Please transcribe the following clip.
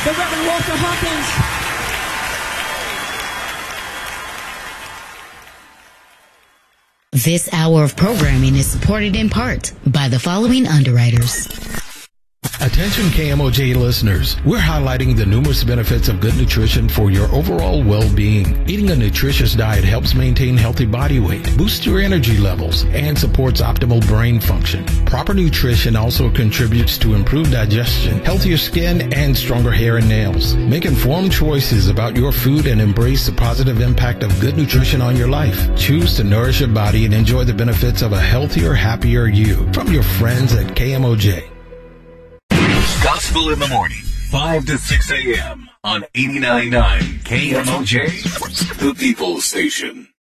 the Reverend Walter Hawkins. This hour of programming is supported in part by the following underwriters. Attention KMOJ listeners, we're highlighting the numerous benefits of good nutrition for your overall well-being. Eating a nutritious diet helps maintain healthy body weight, boosts your energy levels, and supports optimal brain function. Proper nutrition also contributes to improved digestion, healthier skin, and stronger hair and nails. Make informed choices about your food and embrace the positive impact of good nutrition on your life. Choose to nourish your body and enjoy the benefits of a healthier, happier you. From your friends at KMOJ. Gospel in the morning, 5 to 6 a.m. on 89.9 KMOJ, the People's Station.